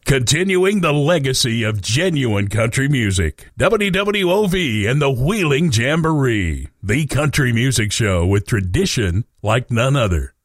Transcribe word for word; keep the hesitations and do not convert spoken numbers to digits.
Continuing the legacy of genuine country music. W W O V and the Wheeling Jamboree, the country music show with tradition like none other.